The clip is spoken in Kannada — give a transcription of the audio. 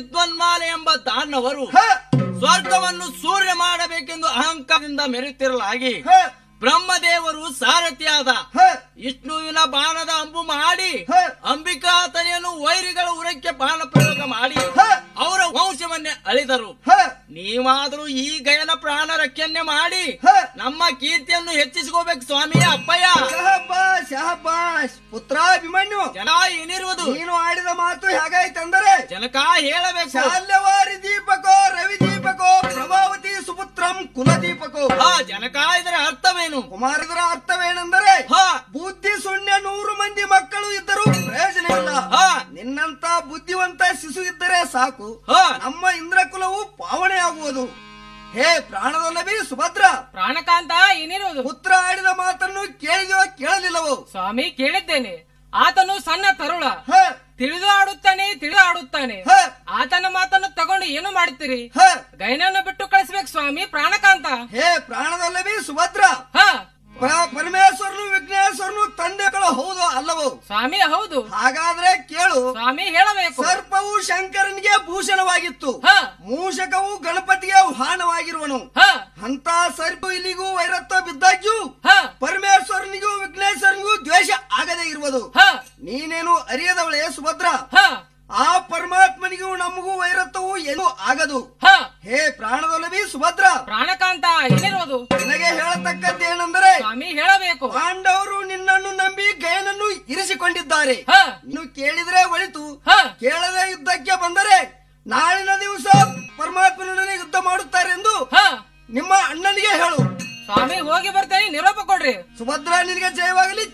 ವಿದ್ವನ್ಮಾಲೆ ಎಂಬ ದಾನವರು ಸ್ವರ್ಗವನ್ನು ಸೂರ್ಯ ಮಾಡಬೇಕೆಂದು ಅಹಂಕಾರದಿಂದ ಮೆರೆತಿರಲಾಗಿ ಬ್ರಹ್ಮದೇವರು ಸಾರಥಿಯಾದ ವಿಷ್ಣುವಿನ ಬಾಣದ ಅಂಬು ಮಾಡಿ ಅಂಬಿಕಾ ತನೆಯನ್ನು ವೈರಿಗಳ ಉರಕ್ಕೆ ಬಾಣ ಪ್ರಯೋಗ ಮಾಡಿ ಅವರ ವಂಶವನ್ನೇ ಅಳಿದರು. ನೀವಾದರೂ ಈ ಗಯನ ಪ್ರಾಣ ರಕ್ಷಣೆ ಮಾಡಿ ನಮ್ಮ ಕೀರ್ತಿಯನ್ನು ಹೆಚ್ಚಿಸಿಕೋಬೇಕು ಸ್ವಾಮಿ ಅಪ್ಪಯ್ಯ. ಪುತ್ರಾಭಿಮನ್ಯು, ಜನ ಏನಿರುವುದು ನೀನು ಆಡಿದ ಮಾತು ಹೇಗಾಯ್ತಂದರೆ ಜನಕ ಹೇಳಬೇಕು. ಶಾಲ್ಯವಾರಿ ದೀಪಕೋ ರವಿ ದೀಪಕೋ ಪ್ರಭಾವತಿ ಸುಪುತ್ರಂ ಕುಲದೀಪಕೋ. ಜನಕ ಇದರ ಅರ್ಥವೇನು? ಕುಮಾರದರ ಅರ್ಥವೇನೆಂದರೆ ಬುದ್ಧಿ ಶೂನ್ಯ 100 ಮಂದಿ ಮಕ್ಕಳು ಇದ್ದರೂ ಪ್ರಯೋಜನವಿಲ್ಲ. ನಿನ್ನಂತ ಬುದ್ಧಿವಂತ ಶಿಶು ಇದ್ದರೆ ಸಾಕು, ನಮ್ಮ ಇಂದ್ರಕುಲವು ಪಾವನೆ ಆಗುವುದು. ಹೇ ಪ್ರಾಣದಲ್ಲವೇ ಸುಭದ್ರ, ಪ್ರಾಣಕಾಂತ ಏನಿರುವುದು? ಪುತ್ರ ಆಡಿದ ಮಾತನ್ನು ಕೇಳಿದೆಯೋ ಕೇಳಲಿಲ್ಲವೋ? ಸ್ವಾಮಿ ಕೇಳಿದ್ದೇನೆ. ಆತನು ಸಣ್ಣ ತರುಳ, ತಿಳಿದು ಆಡುತ್ತಾನೆ. ಆತನ ಮಾತನ್ನು ತಗೊಂಡು ಏನು ಮಾಡುತ್ತೀರಿ? ಗೈನನ್ನು ಬಿಟ್ಟು ಕಳಿಸ್ಬೇಕು ಸ್ವಾಮಿ ಪ್ರಾಣಕಾಂತ. ಹೇ ಪ್ರಾಣದಲ್ಲವೇ ಸುಭದ್ರ, ಪರಮೇಶ್ವರನು ವಿಘ್ನೇಶ್ವರನು ತಂದೆಗಳು ಹೌದು ಅಲ್ಲವೋ? ಸ್ವಾಮಿ ಹೌದು. ಹಾಗಾದ್ರೆ ಕೇಳು ಸ್ವಾಮಿ ಹೇಳಬೇಕು. ಸರ್ಪವು ಶಂಕರನಿಗೆ ಭೂಷಣವಾಗಿತ್ತು, ಮೂಷಕವು ಗಣಪತಿಗೆ ವಾಹನವಾಗಿರುವನು. ಅಂತ ಸರ್ಪ ಇಲ್ಲಿಗೂ ವೈರತ್ವ ಬಿದ್ದಾಗ್ಯೂ ಪರಮೇಶ್ವರನಿಗೂ ವಿಘ್ನೇಶ್ವರನಿಗೂ ದ್ವೇಷ ಆಗದೇ ಇರುವುದು. ನೀನೇನು ಅರಿಯದವಳೆ ಸುಭದ್ರ, ಆ ಪರಮಾತ್ಮನಿಗೂ ನಮಗೂ ವೈರತ್ವವು ಏನೂ ಆಗದು. ಹೇ ಪ್ರಾಣದೊಲವಿ ಸುಭದ್ರ, ಪ್ರಾಣಕಾಂತ ಏನಿರುವುದು? ನಿನಗೆ ಹೇಳತಕ್ಕದ್ದೇನೆಂದರೆ ಸ್ವಾಮಿ ಹೇಳಬೇಕು. ಪಾಂಡವರು ನಿನ್ನನ್ನು ನಂಬಿ ಗಯನನ್ನು ಇರಿಸಿಕೊಂಡಿದ್ದಾರೆ. ನೀನು ಕೇಳಿದ್ರೆ ಒಳಿತು, ಕೇಳದೆ ಯುದ್ಧಕ್ಕೆ ಬಂದರೆ ನಾಳಿನ ದಿವಸ ಪರಮಾತ್ಮನೊಡನೆ ಯುದ್ಧ ಮಾಡುತ್ತಾರೆ ಎಂದು ನಿಮ್ಮ ಅಣ್ಣನಿಗೆ ಹೇಳು. ಸ್ವಾಮಿ ಹೋಗಿ ಬರ್ತೇನೆ, ನಿರೋಪ ಕೊಡ್ರಿ. ಸುಭದ್ರ ನಿನಗೆ ಜಯವಾಗಲಿ.